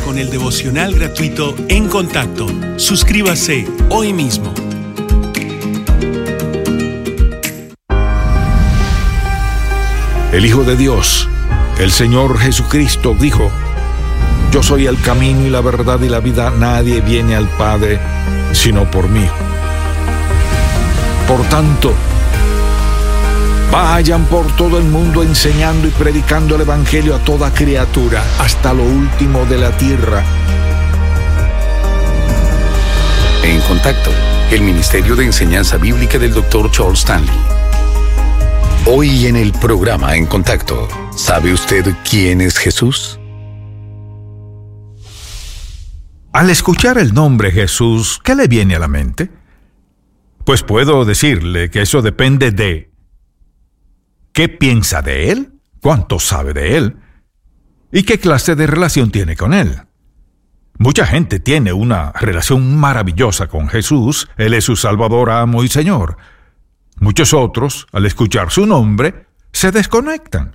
con el devocional gratuito En Contacto. Suscríbase hoy mismo. El Hijo de Dios, el Señor Jesucristo, dijo: Yo soy el camino y la verdad y la vida. Nadie viene al Padre sino por mí. Por tanto, vayan por todo el mundo enseñando y predicando el Evangelio a toda criatura, hasta lo último de la tierra. En Contacto, el Ministerio de Enseñanza Bíblica del Dr. Charles Stanley. Hoy en el programa En Contacto, ¿sabe usted quién es Jesús? Al escuchar el nombre Jesús, ¿qué le viene a la mente? Pues puedo decirle que eso depende de ¿qué piensa de Él? ¿Cuánto sabe de Él? ¿Y qué clase de relación tiene con Él? Mucha gente tiene una relación maravillosa con Jesús. Él es su Salvador, amo y Señor. Muchos otros, al escuchar su nombre, se desconectan.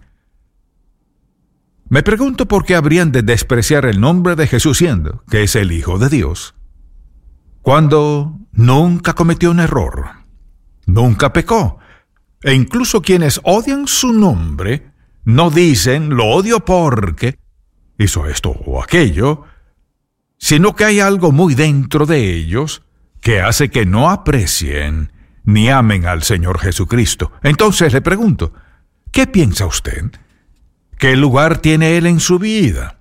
Me pregunto por qué habrían de despreciar el nombre de Jesús siendo que es el Hijo de Dios, cuando nunca cometió un error, nunca pecó. E incluso quienes odian su nombre no dicen lo odio porque hizo esto o aquello, sino que hay algo muy dentro de ellos que hace que no aprecien ni amen al Señor Jesucristo. Entonces le pregunto, ¿qué piensa usted? ¿Qué lugar tiene Él en su vida?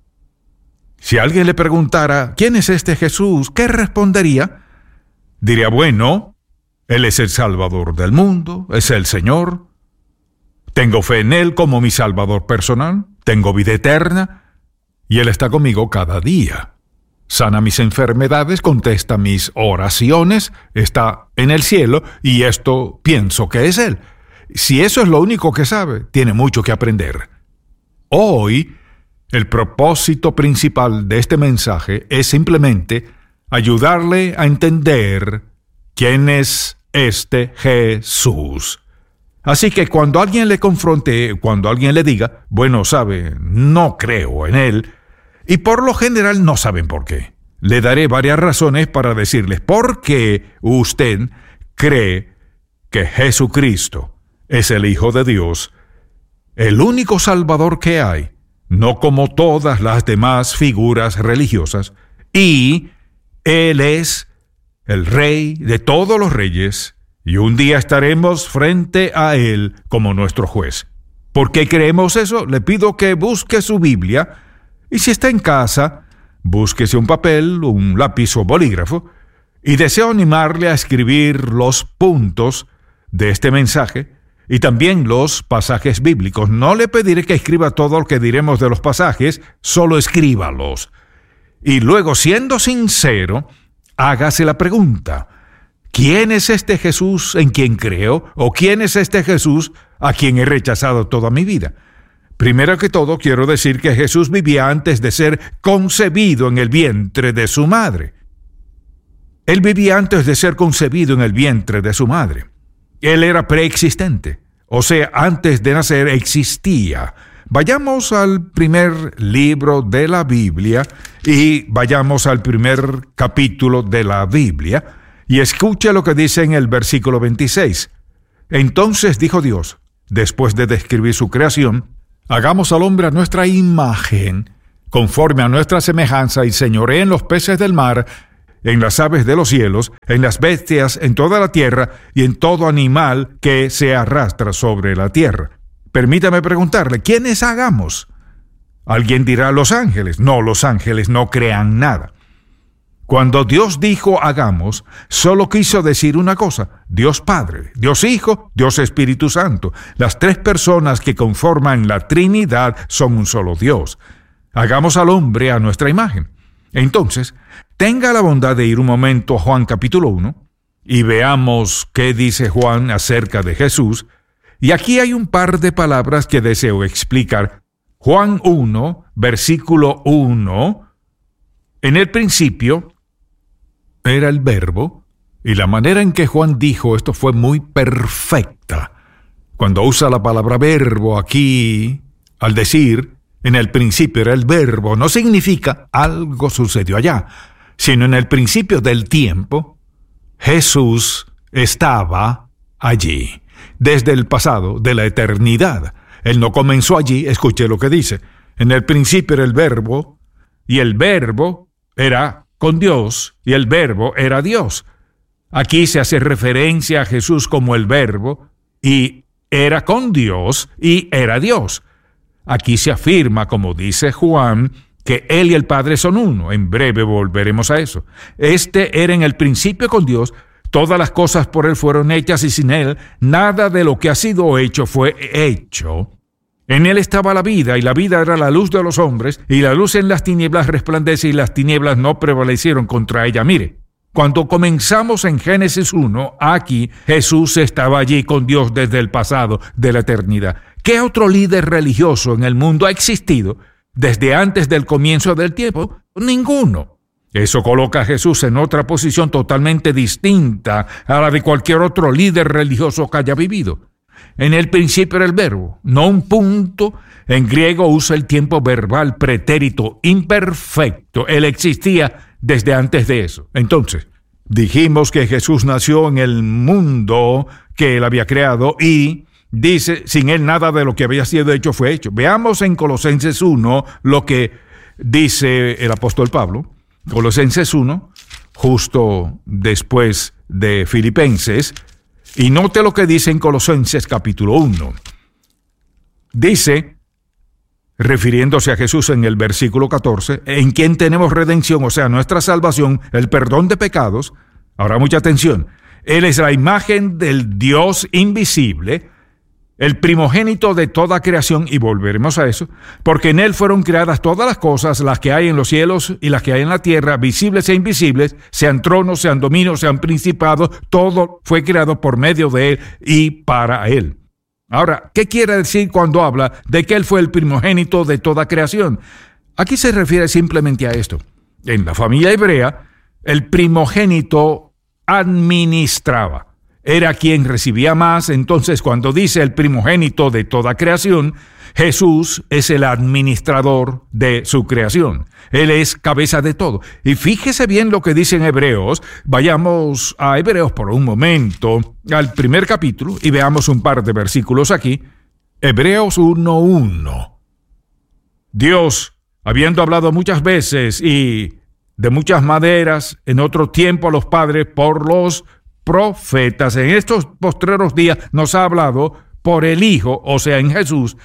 Si alguien le preguntara, ¿quién es este Jesús?, ¿qué respondería? Diría, bueno, Él es el Salvador del mundo, es el Señor. Tengo fe en Él como mi Salvador personal, tengo vida eterna, y Él está conmigo cada día. Sana mis enfermedades, contesta mis oraciones, está en el cielo, y esto pienso que es Él. Si eso es lo único que sabe, tiene mucho que aprender. Hoy, el propósito principal de este mensaje es simplemente ayudarle a entender quién es este Jesús. Así que cuando alguien le confronte, cuando alguien le diga, bueno, sabe, no creo en Él, y por lo general no saben por qué, le daré varias razones para decirles por qué usted cree que Jesucristo es el Hijo de Dios, el único Salvador que hay, no como todas las demás figuras religiosas, y Él es el Rey de todos los reyes, y un día estaremos frente a Él como nuestro juez. ¿Por qué creemos eso? Le pido que busque su Biblia, y si está en casa, búsquese un papel, un lápiz o bolígrafo, y deseo animarle a escribir los puntos de este mensaje, y también los pasajes bíblicos. No le pediré que escriba todo lo que diremos de los pasajes, solo escríbalos. Y luego, siendo sincero, hágase la pregunta, ¿quién es este Jesús en quien creo? ¿O quién es este Jesús a quien he rechazado toda mi vida? Primero que todo, quiero decir que Jesús vivía antes de ser concebido en el vientre de su madre. Él vivía antes de ser concebido en el vientre de su madre. Él era preexistente, o sea, antes de nacer existía. Vayamos al primer libro de la Biblia y vayamos al primer capítulo de la Biblia y escuche lo que dice en el versículo 26. Entonces dijo Dios, después de describir su creación, hagamos al hombre a nuestra imagen, conforme a nuestra semejanza, y señoree en los peces del mar, en las aves de los cielos, en las bestias, en toda la tierra, y en todo animal que se arrastra sobre la tierra. Permítame preguntarle, ¿quiénes hagamos? Alguien dirá, los ángeles. No, los ángeles no crean nada. Cuando Dios dijo hagamos, solo quiso decir una cosa, Dios Padre, Dios Hijo, Dios Espíritu Santo. Las tres personas que conforman la Trinidad son un solo Dios. Hagamos al hombre a nuestra imagen. Entonces, tenga la bondad de ir un momento a Juan capítulo 1 y veamos qué dice Juan acerca de Jesús. Y aquí hay un par de palabras que deseo explicar. Juan 1, versículo 1. En el principio era el Verbo, y la manera en que Juan dijo esto fue muy perfecta. Cuando usa la palabra verbo aquí, al decir en el principio era el Verbo, no significa algo sucedió allá, sino en el principio del tiempo, Jesús estaba allí, desde el pasado, de la eternidad. Él no comenzó allí, escuche lo que dice. En el principio era el Verbo, y el Verbo era con Dios, y el Verbo era Dios. Aquí se hace referencia a Jesús como el Verbo, y era con Dios, y era Dios. Aquí se afirma, como dice Juan, que Él y el Padre son uno. En breve volveremos a eso. Este era en el principio con Dios. Todas las cosas por Él fueron hechas y sin Él, nada de lo que ha sido hecho fue hecho. En Él estaba la vida, y la vida era la luz de los hombres, y la luz en las tinieblas resplandece, y las tinieblas no prevalecieron contra ella. Mire, cuando comenzamos en Génesis 1, aquí Jesús estaba allí con Dios desde el pasado, de la eternidad. ¿Qué otro líder religioso en el mundo ha existido desde antes del comienzo del tiempo? Ninguno. Eso coloca a Jesús en otra posición totalmente distinta a la de cualquier otro líder religioso que haya vivido. En el principio era el Verbo, no un punto. En griego usa el tiempo verbal pretérito imperfecto. Él existía desde antes de eso. Entonces, dijimos que Jesús nació en el mundo que Él había creado y dice, sin Él nada de lo que había sido hecho fue hecho. Veamos en Colosenses 1 lo que dice el apóstol Pablo. Colosenses 1, justo después de Filipenses. Y note lo que dice en Colosenses capítulo 1. Dice, refiriéndose a Jesús en el versículo 14, en quien tenemos redención, o sea, nuestra salvación, el perdón de pecados. Ahora mucha atención. Él es la imagen del Dios invisible, el primogénito de toda creación, y volveremos a eso, porque en Él fueron creadas todas las cosas, las que hay en los cielos y las que hay en la tierra, visibles e invisibles, sean tronos, sean dominios, sean principados, todo fue creado por medio de Él y para Él. Ahora, ¿qué quiere decir cuando habla de que Él fue el primogénito de toda creación? Aquí se refiere simplemente a esto. En la familia hebrea, el primogénito administraba. Era quien recibía más. Entonces, cuando dice el primogénito de toda creación, Jesús es el administrador de su creación. Él es cabeza de todo. Y fíjese bien lo que dice en Hebreos. Vayamos a Hebreos por un momento, al primer capítulo, y veamos un par de versículos aquí. Hebreos 1:1. Dios, habiendo hablado muchas veces y de muchas maneras en otro tiempo a los padres por los profetas, en estos postreros días nos ha hablado por el Hijo, o sea, en Jesús,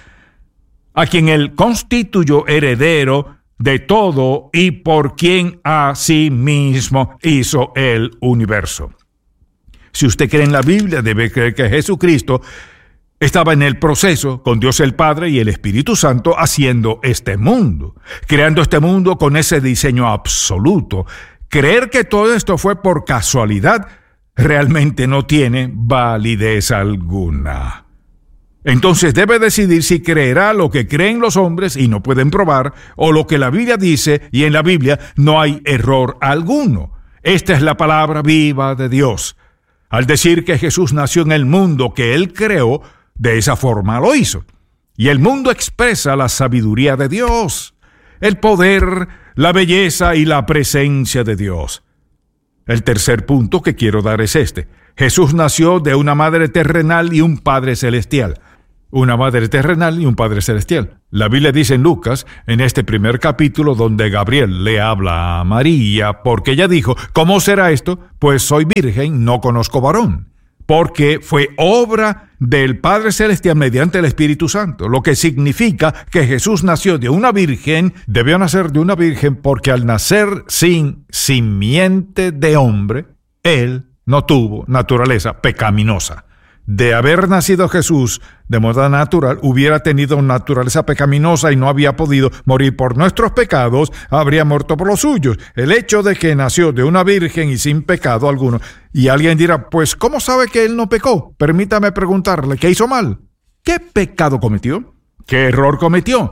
a quien Él constituyó heredero de todo y por quien a sí mismo hizo el universo. Si usted cree en la Biblia, debe creer que Jesucristo estaba en el proceso con Dios el Padre y el Espíritu Santo haciendo este mundo, creando este mundo con ese diseño absoluto. Creer que todo esto fue por casualidad realmente no tiene validez alguna. Entonces debe decidir si creerá lo que creen los hombres y no pueden probar, o lo que la Biblia dice, y en la Biblia no hay error alguno. Esta es la palabra viva de Dios. Al decir que Jesús nació en el mundo que Él creó, de esa forma lo hizo. Y el mundo expresa la sabiduría de Dios, el poder, la belleza y la presencia de Dios. El tercer punto que quiero dar es este. Jesús nació de una madre terrenal y un padre celestial. Una madre terrenal y un padre celestial. La Biblia dice en Lucas, en este primer capítulo, donde Gabriel le habla a María, porque ella dijo, ¿cómo será esto? Pues soy virgen, no conozco varón. Porque fue obra del Padre Celestial mediante el Espíritu Santo, lo que significa que Jesús nació de una virgen, debió nacer de una virgen porque al nacer sin simiente de hombre, Él no tuvo naturaleza pecaminosa. De haber nacido Jesús de modo natural, hubiera tenido naturaleza pecaminosa y no había podido morir por nuestros pecados, habría muerto por los suyos. El hecho de que nació de una virgen y sin pecado alguno. Y alguien dirá, pues, ¿cómo sabe que él no pecó? Permítame preguntarle, ¿qué hizo mal? ¿Qué pecado cometió? ¿Qué error cometió?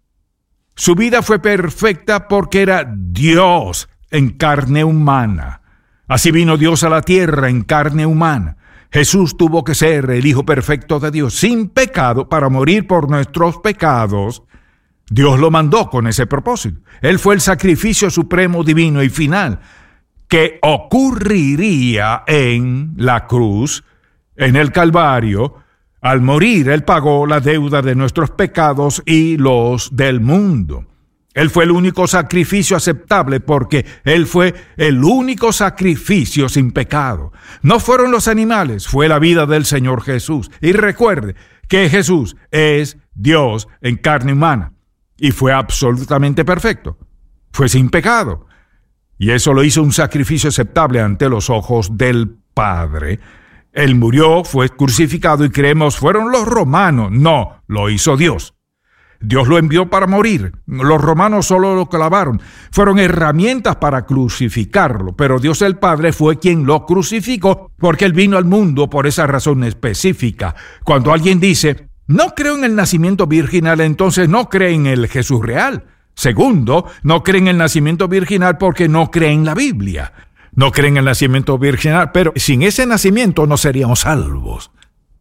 Su vida fue perfecta porque era Dios en carne humana. Así vino Dios a la tierra en carne humana. Jesús tuvo que ser el Hijo perfecto de Dios, sin pecado, para morir por nuestros pecados, Dios lo mandó con ese propósito. Él fue el sacrificio supremo, divino y final que ocurriría en la cruz, en el Calvario. Al morir, Él pagó la deuda de nuestros pecados y los del mundo. Él fue el único sacrificio aceptable porque Él fue el único sacrificio sin pecado. No fueron los animales, fue la vida del Señor Jesús. Y recuerde que Jesús es Dios en carne humana y fue absolutamente perfecto. Fue sin pecado. Y eso lo hizo un sacrificio aceptable ante los ojos del Padre. Él murió, fue crucificado y creemos fueron los romanos. No, lo hizo Dios. Dios lo envió para morir. Los romanos solo lo clavaron. Fueron herramientas para crucificarlo, pero Dios el Padre fue quien lo crucificó porque Él vino al mundo por esa razón específica. Cuando alguien dice, no creo en el nacimiento virginal, entonces no cree en el Jesús real. Segundo, no cree en el nacimiento virginal porque no cree en la Biblia. No cree en el nacimiento virginal, pero sin ese nacimiento no seríamos salvos.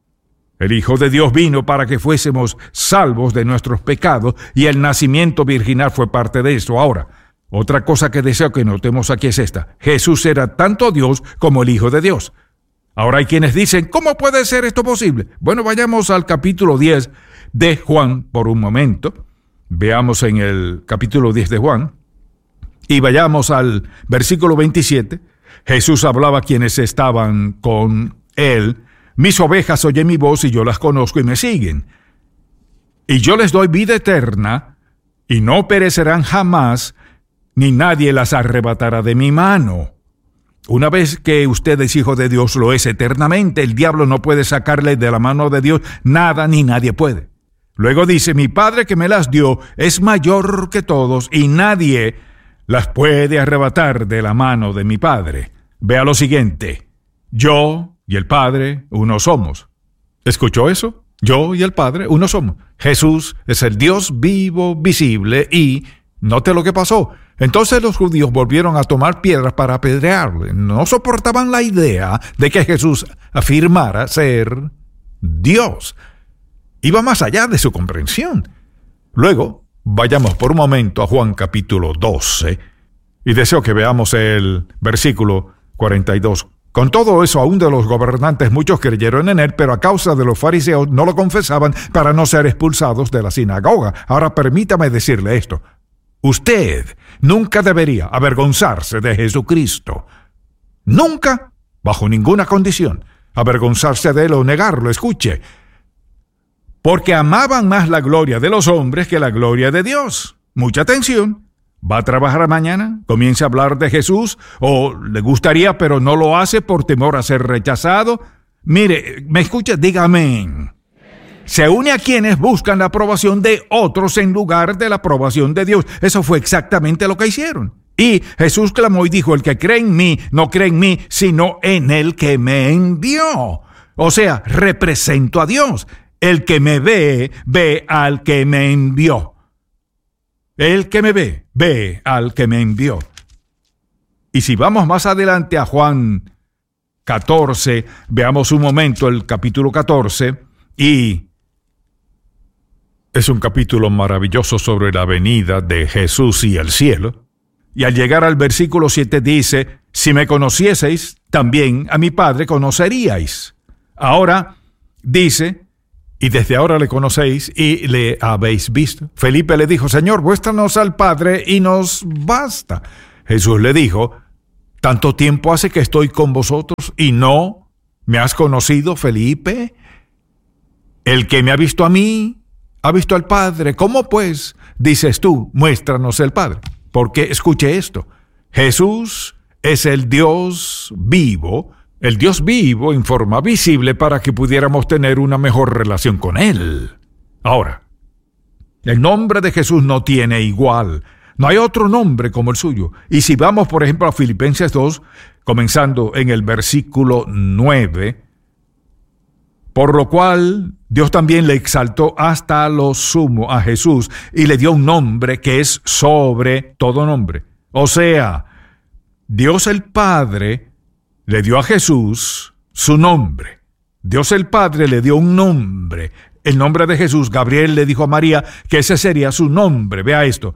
El Hijo de Dios vino para que fuésemos salvos de nuestros pecados y el nacimiento virginal fue parte de eso. Ahora, otra cosa que deseo que notemos aquí es esta. Jesús era tanto Dios como el Hijo de Dios. Ahora hay quienes dicen, ¿cómo puede ser esto posible? Bueno, vayamos al capítulo 10 de Juan por un momento. Veamos en el capítulo 10 de Juan y vayamos al versículo 27. Jesús hablaba a quienes estaban con Él. Mis ovejas oyen mi voz y yo las conozco y me siguen. Y yo les doy vida eterna y no perecerán jamás, ni nadie las arrebatará de mi mano. Una vez que usted es hijo de Dios, lo es eternamente. El diablo no puede sacarle de la mano de Dios nada ni nadie puede. Luego dice, mi Padre que me las dio es mayor que todos y nadie las puede arrebatar de la mano de mi Padre. Vea lo siguiente, yo y el Padre uno somos. ¿Escuchó eso? Yo y el Padre uno somos. Jesús es el Dios vivo, visible y note lo que pasó. Entonces los judíos volvieron a tomar piedras para apedrearle. No soportaban la idea de que Jesús afirmara ser Dios. Iba más allá de su comprensión. Luego, vayamos por un momento a Juan capítulo 12 y deseo que veamos el versículo 42. Con todo eso, aún de los gobernantes muchos creyeron en él, pero a causa de los fariseos no lo confesaban para no ser expulsados de la sinagoga. Ahora permítame decirle esto. Usted nunca debería avergonzarse de Jesucristo. Nunca, bajo ninguna condición, avergonzarse de él o negarlo. Escuche. Porque amaban más la gloria de los hombres que la gloria de Dios. Mucha atención. ¿Va a trabajar mañana? ¿Comienza a hablar de Jesús? ¿O le gustaría pero no lo hace por temor a ser rechazado? Mire, ¿me escucha? Diga amén. Se une a quienes buscan la aprobación de otros en lugar de la aprobación de Dios. Eso fue exactamente lo que hicieron. Y Jesús clamó y dijo, el que cree en mí, no cree en mí, sino en el que me envió. O sea, represento a Dios. El que me ve, ve al que me envió. El que me ve, ve al que me envió. Y si vamos más adelante a Juan 14, veamos un momento el capítulo 14, y es un capítulo maravilloso sobre la venida de Jesús y el cielo. Y al llegar al versículo 7 dice, si me conocieseis, también a mi Padre conoceríais. Ahora dice, y desde ahora le conocéis y le habéis visto. Felipe le dijo, Señor, muéstranos al Padre y nos basta. Jesús le dijo, ¿tanto tiempo hace que estoy con vosotros y no me has conocido, Felipe? El que me ha visto a mí, ha visto al Padre. ¿Cómo pues dices tú, muéstranos el Padre? Porque escuche esto, Jesús es el Dios vivo en forma visible para que pudiéramos tener una mejor relación con Él. Ahora, el nombre de Jesús no tiene igual. No hay otro nombre como el suyo. Y si vamos, por ejemplo, a Filipenses 2, comenzando en el versículo 9, por lo cual Dios también le exaltó hasta lo sumo a Jesús y le dio un nombre que es sobre todo nombre. O sea, Dios el Padre le dio a Jesús su nombre. Dios el Padre le dio un nombre. el nombre de Jesús, Gabriel le dijo a María que ese sería su nombre. Vea esto.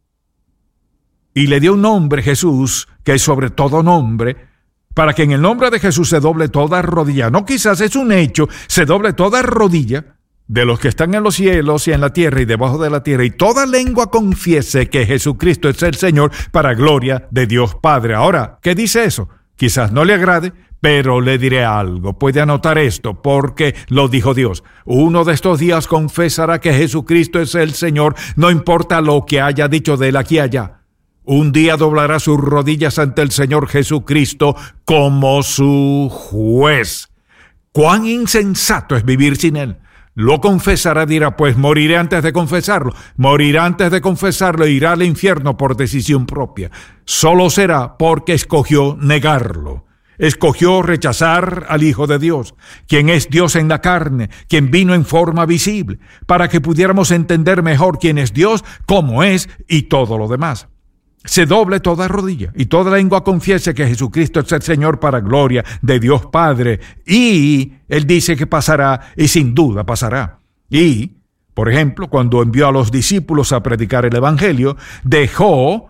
Y le dio un nombre, Jesús, que es sobre todo nombre, para que en el nombre de Jesús se doble toda rodilla. No quizás es un hecho, se doble toda rodilla de los que están en los cielos y en la tierra y debajo de la tierra, y toda lengua confiese que Jesucristo es el Señor, para gloria de Dios Padre. Ahora, ¿qué dice eso? Quizás no le agrade, pero le diré algo. Puede anotar esto, porque lo dijo Dios. Uno de estos días confesará que Jesucristo es el Señor, no importa lo que haya dicho de él aquí y allá. Un día doblará sus rodillas ante el Señor Jesucristo como su juez. ¡Cuán insensato es vivir sin él! Lo confesará, dirá, pues moriré antes de confesarlo. Morirá antes de confesarlo e irá al infierno por decisión propia. Solo será porque escogió negarlo. Escogió rechazar al Hijo de Dios, quien es Dios en la carne, quien vino en forma visible, para que pudiéramos entender mejor quién es Dios, cómo es y todo lo demás. Se doble toda rodilla y toda lengua confiese que Jesucristo es el Señor, para gloria de Dios Padre. Y Él dice que pasará, y sin duda pasará. Y, por ejemplo, cuando envió a los discípulos a predicar el Evangelio, dejó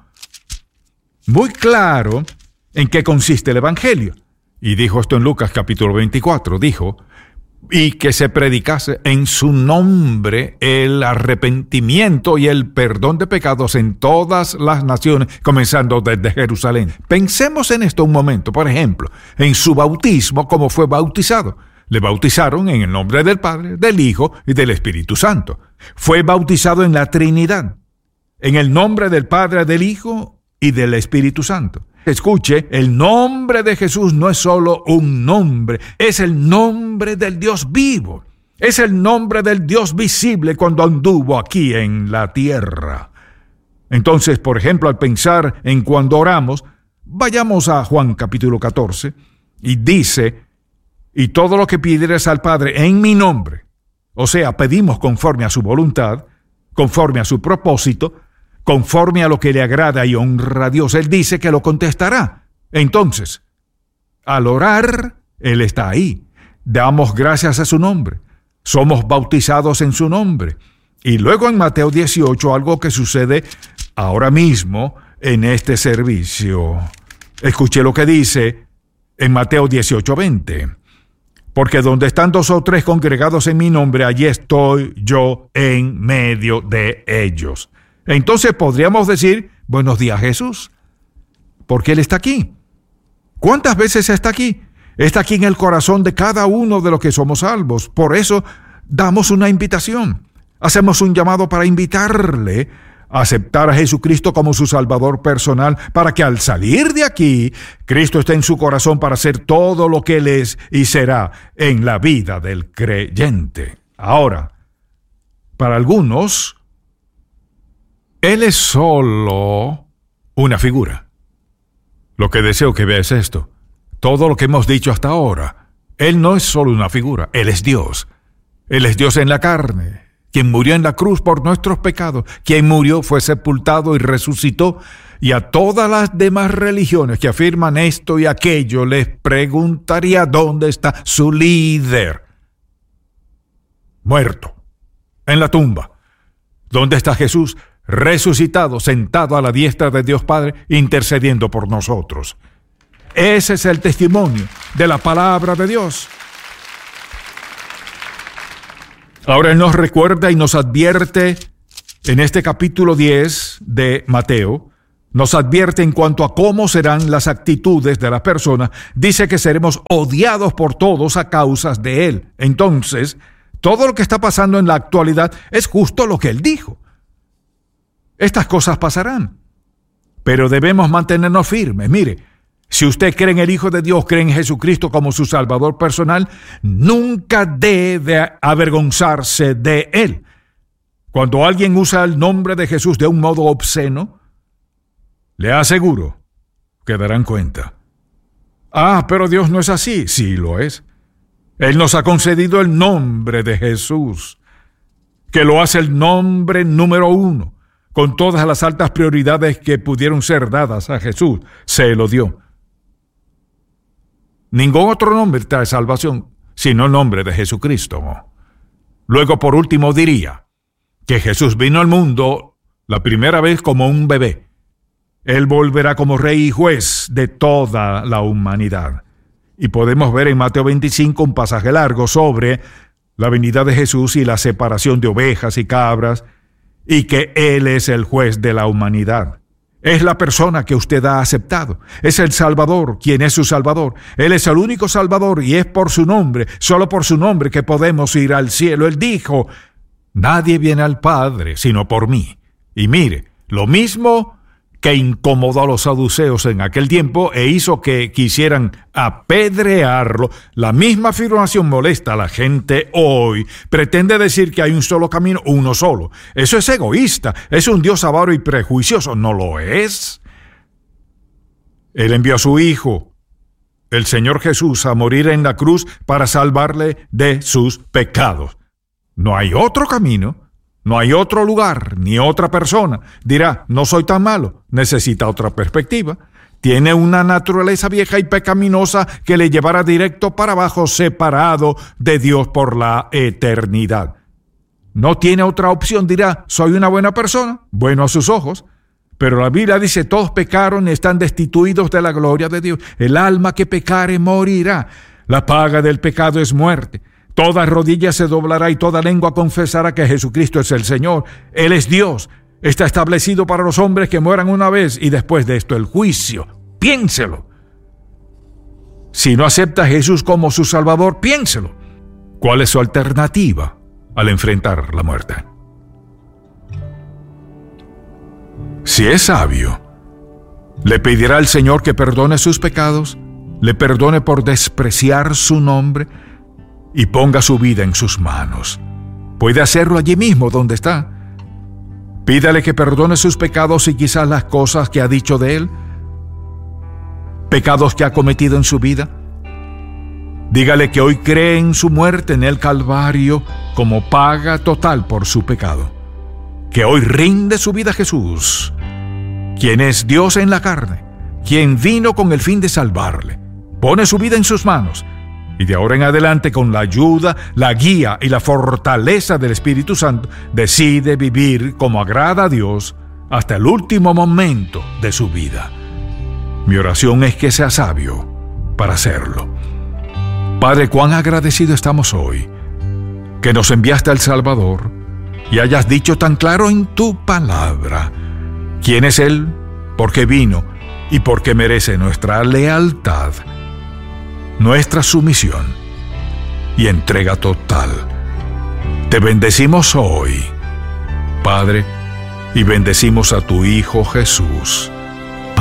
muy claro en qué consiste el Evangelio. Y dijo esto en Lucas capítulo 24, dijo: y que se predicase en su nombre el arrepentimiento y el perdón de pecados en todas las naciones, comenzando desde Jerusalén. Pensemos en esto un momento. Por ejemplo, en su bautismo, ¿cómo fue bautizado? Le bautizaron en el nombre del Padre, del Hijo y del Espíritu Santo. Fue bautizado en la Trinidad, en el nombre del Padre, del Hijo y del Espíritu Santo. Escuche, el nombre de Jesús no es solo un nombre, es el nombre del Dios vivo. Es el nombre del Dios visible cuando anduvo aquí en la tierra. Entonces, por ejemplo, al pensar en cuando oramos, vayamos a Juan capítulo 14, y dice: y todo lo que pidieres al Padre en mi nombre, o sea, pedimos conforme a su voluntad, conforme a su propósito, conforme a lo que le agrada y honra a Dios, Él dice que lo contestará. Entonces, al orar, Él está ahí. Damos gracias a su nombre. Somos bautizados en su nombre. Y luego en Mateo 18, algo que sucede ahora mismo en este servicio. Escuche lo que dice en Mateo 18:20. Porque donde están 2 o 3 congregados en mi nombre, allí estoy yo en medio de ellos. Entonces podríamos decir: buenos días, Jesús, porque Él está aquí. ¿Cuántas veces está aquí? Está aquí en el corazón de cada uno de los que somos salvos. Por eso damos una invitación. Hacemos un llamado para invitarle a aceptar a Jesucristo como su Salvador personal, para que al salir de aquí, Cristo esté en su corazón para hacer todo lo que Él es y será en la vida del creyente. Ahora, para algunos, Él es solo una figura. Lo que deseo que veas es esto. Todo lo que hemos dicho hasta ahora, Él no es solo una figura, Él es Dios. Él es Dios en la carne, quien murió en la cruz por nuestros pecados, quien murió, fue sepultado y resucitó. Y a todas las demás religiones que afirman esto y aquello, les preguntaría: ¿dónde está su líder? Muerto, en la tumba. ¿Dónde está Jesús? Resucitado, sentado a la diestra de Dios Padre, intercediendo por nosotros. Ese es el testimonio de la palabra de Dios. Ahora Él nos recuerda y nos advierte en este capítulo 10 de Mateo, nos advierte en cuanto a cómo serán las actitudes de las personas. Dice que seremos odiados por todos a causa de Él. Entonces, todo lo que está pasando en la actualidad es justo lo que Él dijo. Estas cosas pasarán, pero debemos mantenernos firmes. Mire, si usted cree en el Hijo de Dios, cree en Jesucristo como su Salvador personal, nunca debe avergonzarse de Él. Cuando alguien usa el nombre de Jesús de un modo obsceno, le aseguro que darán cuenta. Ah, pero Dios no es así. Sí lo es. Él nos ha concedido el nombre de Jesús, que lo hace el nombre número 1. Con todas las altas prioridades que pudieron ser dadas a Jesús, se lo dio. Ningún otro nombre trae salvación, sino el nombre de Jesucristo. Luego, por último, diría que Jesús vino al mundo la primera vez como un bebé. Él volverá como rey y juez de toda la humanidad. Y podemos ver en Mateo 25 un pasaje largo sobre la venida de Jesús y la separación de ovejas y cabras, y que Él es el juez de la humanidad. Es la persona que usted ha aceptado. Es el Salvador, quien es su Salvador. Él es el único Salvador y es por su nombre, solo por su nombre, que podemos ir al cielo. Él dijo: nadie viene al Padre sino por mí. Y mire, lo mismo que incomodó a los saduceos en aquel tiempo e hizo que quisieran apedrearlo, la misma afirmación molesta a la gente hoy. Pretende decir que hay un solo camino, uno solo. Eso es egoísta, es un Dios avaro y prejuicioso. No lo es. Él envió a su Hijo, el Señor Jesús, a morir en la cruz para salvarle de sus pecados. No hay otro camino. No hay otro lugar, ni otra persona. Dirá: no soy tan malo. Necesita otra perspectiva. Tiene una naturaleza vieja y pecaminosa que le llevará directo para abajo, separado de Dios por la eternidad. No tiene otra opción. Dirá: soy una buena persona, bueno a sus ojos. Pero la Biblia dice: todos pecaron y están destituidos de la gloria de Dios. El alma que pecare morirá. La paga del pecado es muerte. Toda rodilla se doblará y toda lengua confesará que Jesucristo es el Señor. Él es Dios. Está establecido para los hombres que mueran una vez y después de esto el juicio. Piénselo. Si no acepta a Jesús como su Salvador, piénselo. ¿Cuál es su alternativa al enfrentar la muerte? Si es sabio, le pedirá al Señor que perdone sus pecados, le perdone por despreciar su nombre y ponga su vida en sus manos. Puede hacerlo allí mismo donde está. Pídale que perdone sus pecados y quizás las cosas que ha dicho de él, pecados que ha cometido en su vida. Dígale que hoy cree en su muerte en el Calvario como paga total por su pecado. Que hoy rinde su vida a Jesús, quien es Dios en la carne, quien vino con el fin de salvarle. Pone su vida en sus manos. Y de ahora en adelante, con la ayuda, la guía y la fortaleza del Espíritu Santo, decide vivir como agrada a Dios hasta el último momento de su vida. Mi oración es que sea sabio para hacerlo. Padre, cuán agradecido estamos hoy que nos enviaste al Salvador y hayas dicho tan claro en tu palabra quién es Él, por qué vino y por qué merece nuestra lealtad, nuestra sumisión y entrega total. Te bendecimos hoy, Padre, y bendecimos a tu Hijo Jesús.